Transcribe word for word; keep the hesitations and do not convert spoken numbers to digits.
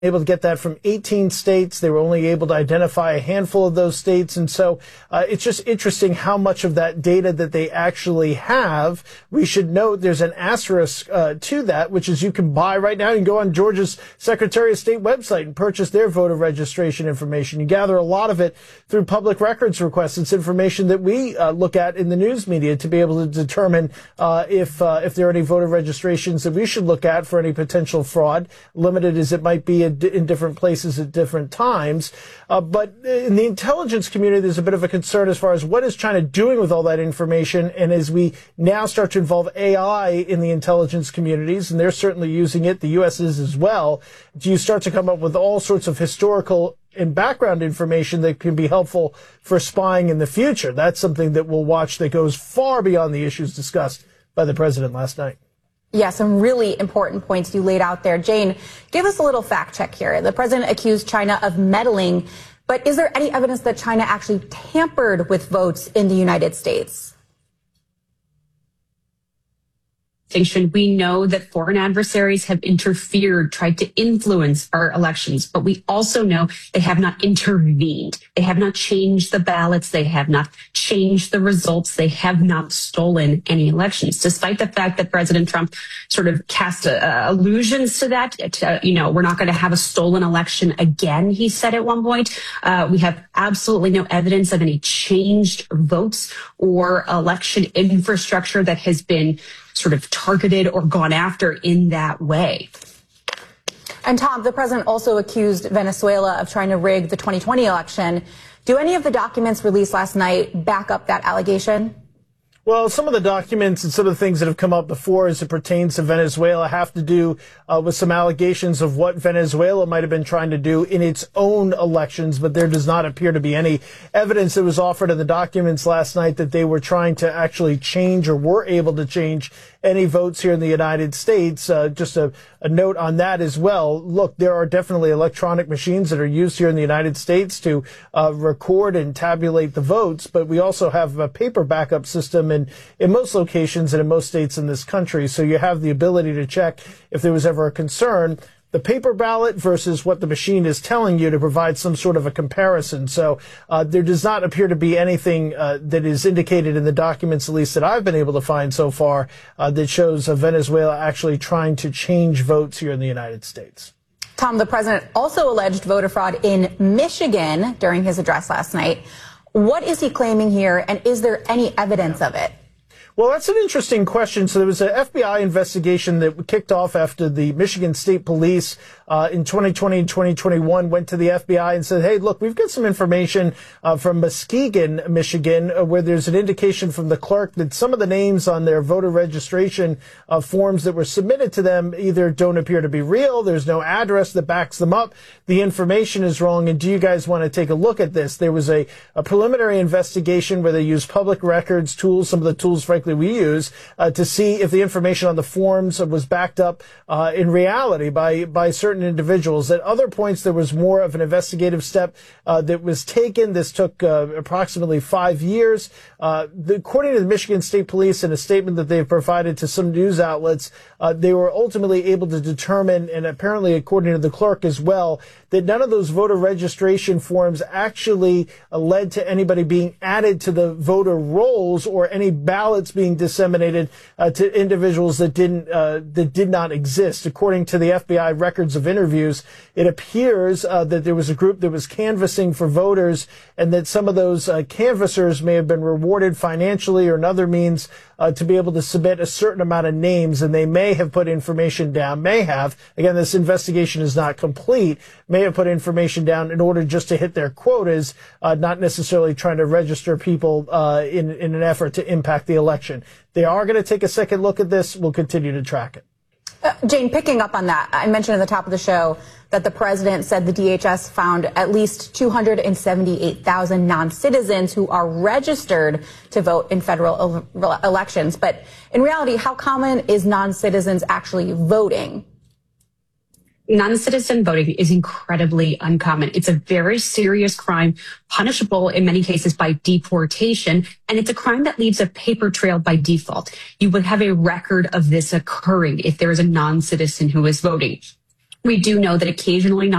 able to get that from eighteen states. They were only able to identify a handful of those states. And so uh, it's just interesting how much of that data that they actually have. We should note there's an asterisk uh, to that, which is you can buy right now. You can go on Georgia's Secretary of State website and purchase their voter registration information. You gather a lot of it through public records requests. It's information that we uh, look at in the news media to be able to determine uh, if uh, if there are any voter registrations that we should look at for any potential fraud, limited as it might be in different places at different times. Uh, but in the intelligence community, there's a bit of a concern as far as what is China doing with all that information. And as we now start to involve A I in the intelligence communities, and they're certainly using it, the U S is as well, do you start to come up with all sorts of historical and background information that can be helpful for spying in the future? That's something that we'll watch that goes far beyond the issues discussed by the president last night. Yeah, some really important points you laid out there. Jane, give us a little fact check here. The president accused China of meddling, but is there any evidence that China actually tampered with votes in the United States? We know that foreign adversaries have interfered, tried to influence our elections, but we also know they have not intervened. They have not changed the ballots. They have not changed the results. They have not stolen any elections, despite the fact that President Trump sort of cast uh, allusions to that. To, you know, we're not going to have a stolen election again, he said at one point. Uh, we have absolutely no evidence of any changed votes or election infrastructure that has been sort of targeted or gone after in that way. And Tom, the president also accused Venezuela of trying to rig the twenty twenty election. Do any of the documents released last night back up that allegation? Well, some of the documents and some of the things that have come up before as it pertains to Venezuela have to do uh, with some allegations of what Venezuela might have been trying to do in its own elections, but there does not appear to be any evidence that was offered in the documents last night that they were trying to actually change or were able to change any votes here in the United States. Uh, just a, a note on that as well. Look, there are definitely electronic machines that are used here in the United States to uh, record and tabulate the votes, but we also have a paper backup system in, in most locations and in most states in this country. So you have the ability to check if there was ever a concern, the paper ballot versus what the machine is telling you, to provide some sort of a comparison. So uh, there does not appear to be anything uh, that is indicated in the documents, at least that I've been able to find so far, uh, that shows uh, Venezuela actually trying to change votes here in the United States. Tom, the president also alleged voter fraud in Michigan during his address last night. What is he claiming here, and is there any evidence of it? Well, that's an interesting question. So there was an F B I investigation that kicked off after the Michigan State Police uh, in twenty twenty and twenty twenty-one went to the F B I and said, hey, look, we've got some information uh, from Muskegon, Michigan, uh, where there's an indication from the clerk that some of the names on their voter registration uh, forms that were submitted to them either don't appear to be real, there's no address that backs them up, the information is wrong, and do you guys want to take a look at this? There was a, a preliminary investigation where they used public records tools, some of the tools, frankly, we use uh, to see if the information on the forms was backed up uh, in reality by by certain individuals. At other points, there was more of an investigative step uh, that was taken. This took uh, approximately five years. Uh, the, according to the Michigan State Police, in a statement that they've provided to some news outlets, uh, they were ultimately able to determine, and apparently according to the clerk as well, that none of those voter registration forms actually uh, led to anybody being added to the voter rolls or any ballots being disseminated uh, to individuals that didn't uh, that did not exist. According to the F B I records of interviews, it appears uh, that there was a group that was canvassing for voters, and that some of those uh, canvassers may have been rewarded financially or in other means uh, to be able to submit a certain amount of names, and they may have put information down, may have, again, this investigation is not complete, may have put information down in order just to hit their quotas, uh, not necessarily trying to register people uh, in, in an effort to impact the election. They are going to take a second look at this. We'll continue to track it. Uh, Jane, picking up on that, I mentioned at the top of the show that the president said the D H S found at least two hundred seventy-eight thousand non-citizens who are registered to vote in federal ele- elections. But in reality, how common is non-citizens actually voting? Non-citizen voting is incredibly uncommon. It's a very serious crime, punishable in many cases by deportation, and it's a crime that leaves a paper trail by default. You would have a record of this occurring if there is a non-citizen who is voting. We do know that occasionally